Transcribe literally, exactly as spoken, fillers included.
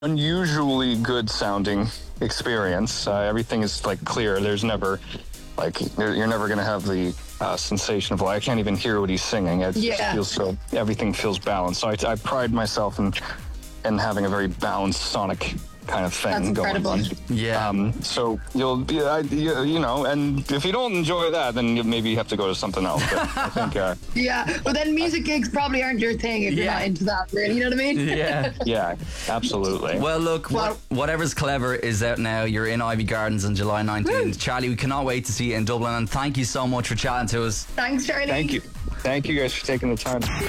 unusually good sounding experience. Uh, everything is like clear. There's never like you're you're never gonna have the uh, sensation of like I can't even hear what he's singing. It Yeah. just feels so. Everything feels balanced. So I, I pride myself in in having a very balanced sonic kind of thing That's incredible. going on. Yeah. Um, so you'll be, I, you, you know, and if you don't enjoy that, then you, maybe you have to go to something else. But I think, uh, Yeah, but then music gigs probably aren't your thing if you're Yeah. not into that, really. You know what I mean? Yeah. yeah, absolutely. Well, look, Well- what, whatever's clever is out now. You're in Ivy Gardens on July nineteenth. Charlie, we cannot wait to see you in Dublin, and thank you so much for chatting to us. Thanks, Charlie. Thank you. Thank you guys for taking the time.